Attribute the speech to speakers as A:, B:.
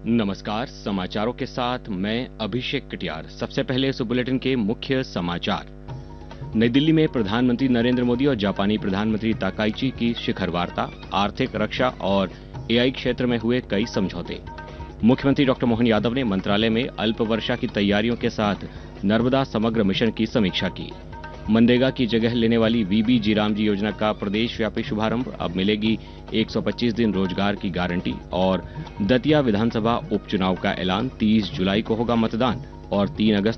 A: नमस्कार, समाचारों के साथ मैं अभिषेक कटियार। सबसे पहले इस बुलेटिन के मुख्य समाचार। नई दिल्ली में प्रधानमंत्री नरेंद्र मोदी और जापानी प्रधानमंत्री ताकाइची की शिखर वार्ता, आर्थिक, रक्षा और एआई क्षेत्र में हुए कई समझौते। मुख्यमंत्री डॉक्टर मोहन यादव ने मंत्रालय में अल्प वर्षा की तैयारियों के साथ नर्मदा समग्र मिशन की समीक्षा की। मनरेगा की जगह लेने वाली वीबी जीरामजी योजना का प्रदेशव्यापी शुभारंभ। अब मिलेगी 125 दिन रोजगार की गारंटी। और दतिया विधानसभा उपचुनाव का ऐलान, 30 जुलाई को होगा मतदान और 3 अगस्त